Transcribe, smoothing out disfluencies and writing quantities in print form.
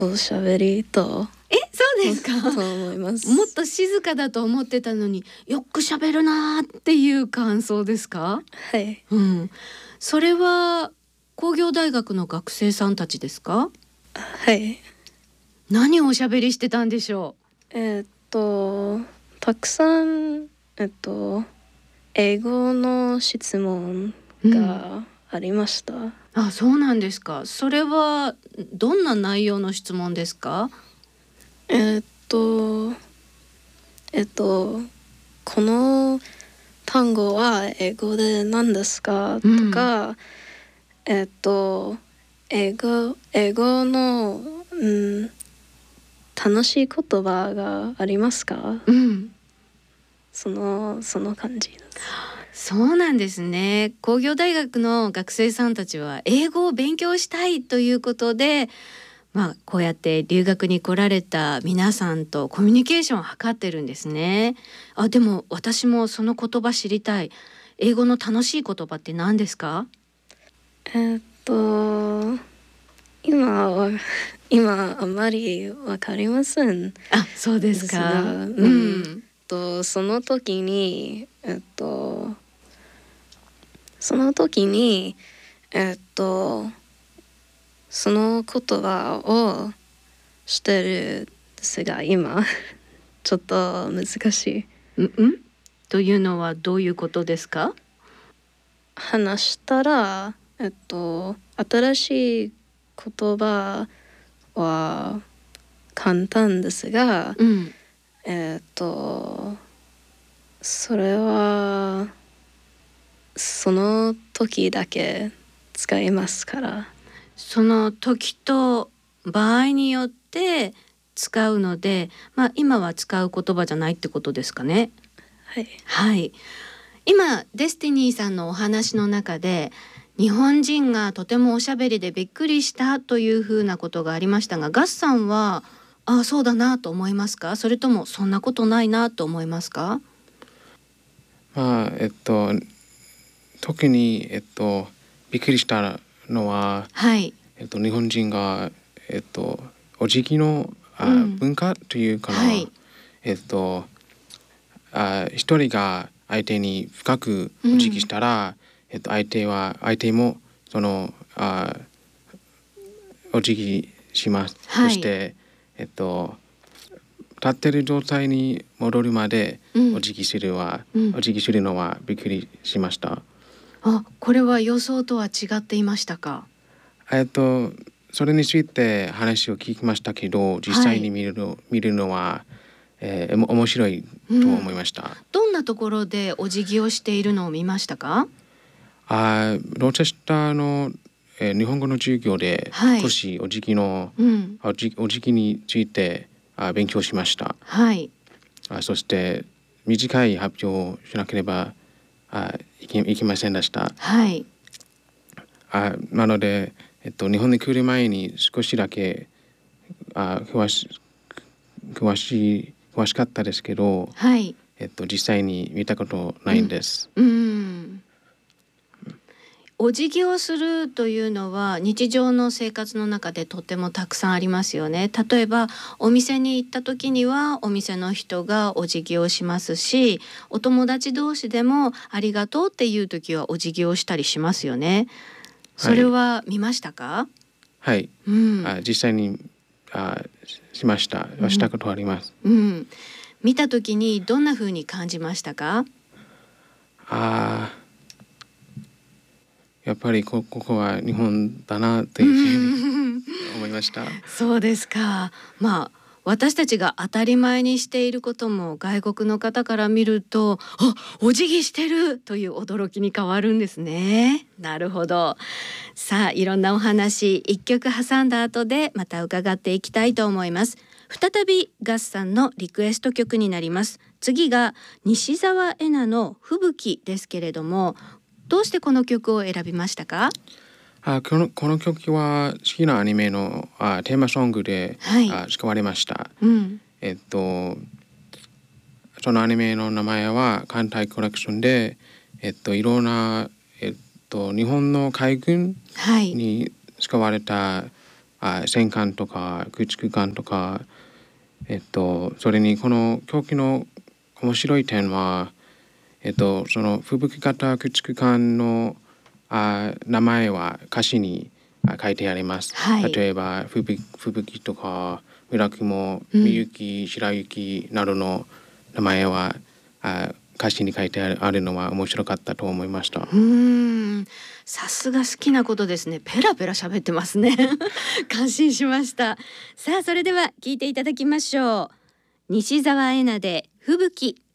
おしゃべりとそうですか。 と思います。 もっと静かだと思ってたのによく喋るなっていう感想ですか？ はい。 それは工業大学の学生さんたちですか？ はい。 何をおしゃべりしてたんでしょたくさん英語の質問う？ がありました。 あ、そうなんですか。それはどんな内容の質問ですか？ えっとえっとこの単語は英語で何ですか、とか、英語の、楽しい言葉がありますか？その感じです。 そうなんですね。工業大学の学生さんたちは英語を勉強したいということで、こうやって留学に来られた皆さんとコミュニケーションを図ってるんですね。あ、でも私もその言葉知りたい。英語の楽しい言葉って何ですか？ えっと今はあまりわかりませんあ、そうでですすか。 が、その時にその言葉をしてるですが、今ちょっと難しい。 というのはどういうことですか？ 話したら、新しい言葉は簡単ですが、それはその時だけ使いますから。 その時と場合によって使うので、今は使う言葉じゃないってことですかね。 はい。 はい。今デスティニーさんのお話の中で日本人がとてもおしゃべりでびっくりしたというふうなことがありましたが、ガスさんはそうだなと思いますか？それともそんなことないなと思いますか？ 特にびっくりしたのは、 はい。 日本人がお辞儀の文化というかな、 はい。 一人が相手に深くお辞儀したら、相手もそのお辞儀します。 はい。 そして立ってる状態に戻るまでお辞儀するのはびっくりしました。 これは予想とは違っていましたか？ それについて話を聞きましたけど、実際に見るのは、面白いと思いました。 どんなところでお辞儀をしているのを見ましたか？ ローチェスターの、日本語の授業で少しお辞儀について勉強しました。そして短い発表をしなければいけませんでした。なので、日本に来る前に少しだけ詳しかったですけど、実際に見たことないんです。 お辞儀をするというのは日常の生活の中でとてもたくさんありますよね。例えばお店に行った時にはお店の人がお辞儀をしますし、お友達同士でもありがとうっていう時はお辞儀をしたりしますよね。それは見ましたか？ はい、実際にしたことあります。 見た時にどんな風に感じましたか？ やっぱりここは日本だなというふうに思いました。 そうですか。私たちが当たり前にしていることも外国の方から見ると、お辞儀してるという驚きに変わるんですね。なるほど。さあ、いろんなお話一曲挟んだ後でまた伺っていきたいと思います。再びガスさんのリクエスト曲になります。次が西澤恵那の吹雪ですけれども、どうしてこの曲を選びましたか？ この曲は好きなアニメのテーマソングで、使われました。そのアニメの名前は艦隊コレクションで、いろんな、日本の海軍に使われた、 戦艦とか駆逐艦とか、それにこの狂気の面白い点は、その吹雪型駆逐艦の名前は歌詞に書いてあります。はい、例えば吹雪とか村雲、みゆき、白雪などの名前は歌詞に書いてあるのは面白かったと思いました。 さすが好きなことですね。ペラペラ喋ってますね。感心しました。さあそれでは聞いていただきましょう。西澤恵那で吹雪。